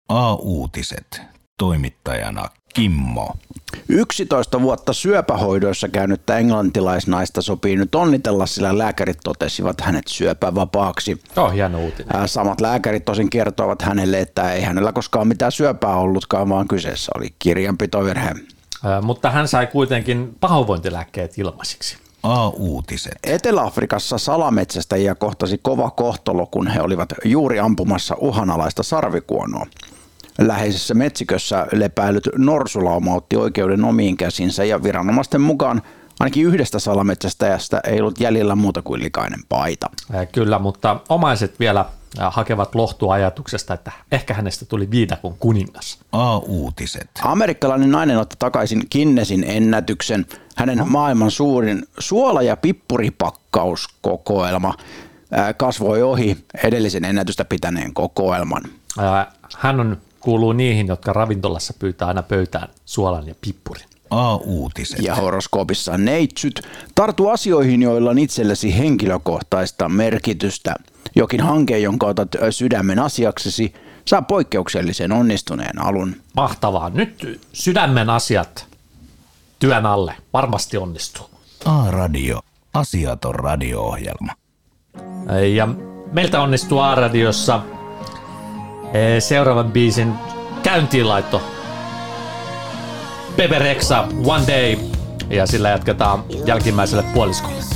A-uutiset. Toimittajana Kimmo. 11 vuotta syöpähoidoissa käynyttä englantilaisnaista sopii nyt onnitella, sillä lääkärit totesivat hänet syöpävapaaksi. Hieno uutinen. Samat lääkärit tosin kertoivat hänelle, että ei hänellä koskaan mitään syöpää ollutkaan, vaan kyseessä oli kirjanpitovirhe. Mutta hän sai kuitenkin pahoinvointilääkkeet ilmaisiksi. A-uutiset. Etelä-Afrikassa salametsästäjiä kohtasi kova kohtalo, kun he olivat juuri ampumassa uhanalaista sarvikuonoa. Läheisessä metsikössä lepäillyt norsulauma otti oikeuden omiin käsinsä ja viranomaisten mukaan ainakin yhdestä salametsästäjästä ei ollut jäljellä muuta kuin likainen paita. Kyllä, mutta omaiset vielä hakevat lohtua ajatuksesta, että ehkä hänestä tuli viidakon kuningas. A-uutiset. Amerikkalainen nainen otti takaisin Guinnessin ennätyksen. Hänen maailman suurin suola- ja pippuripakkauskokoelma kasvoi ohi edellisen ennätystä pitäneen kokoelman. Hän kuuluu niihin, jotka ravintolassa pyytää aina pöytään suolan ja pippurin. A-uutiset. Ja horoskoopissa neitsyt. Tartu asioihin, joilla on itsellesi henkilökohtaista merkitystä. Jokin hanke, jonka otat sydämen asiaksesi, saa poikkeuksellisen onnistuneen alun. Mahtavaa. Nyt sydämen asiat työn alle. Varmasti onnistuu. A-radio. Asiaton radio-ohjelma. Ja meiltä onnistuu A-radiossa seuraavan biisin käyntiinlaitto. Bebe Rexha, One Day, ja sillä jatketaan jälkimmäiselle puoliskolle.